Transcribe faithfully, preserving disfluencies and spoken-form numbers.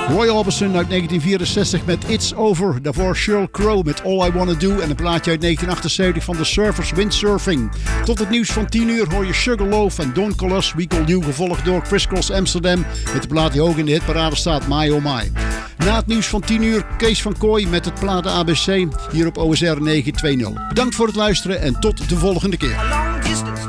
Roy Orbison uit negentien vierenzestig met It's Over. Daarvoor Sheryl Crow met All I Wanna Do. En een plaatje uit negentien achtenzeventig van The Surfers, Windsurfing. Tot het nieuws van tien uur hoor je Sugarloaf en Don't Call Us We Call You. Gevolgd door Criss Cross Amsterdam met de plaat die hoog in de hitparade staat, My Oh My. Na het nieuws van tien uur Kees van Kooi met het platen A B C hier op O S R negen twee nul. Bedankt voor het luisteren en tot de volgende keer.